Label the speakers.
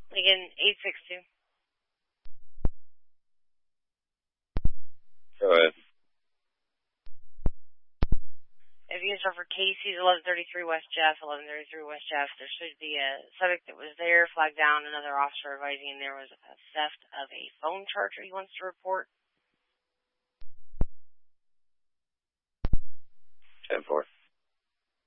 Speaker 1: Again, 862.
Speaker 2: Go ahead.
Speaker 1: If you can start for Casey's, 1133 West Jeff, 1133 West Jeff, there should be a subject that was there, flagged down, another officer advising there was a theft of a phone charger he wants to report.
Speaker 2: 10-4.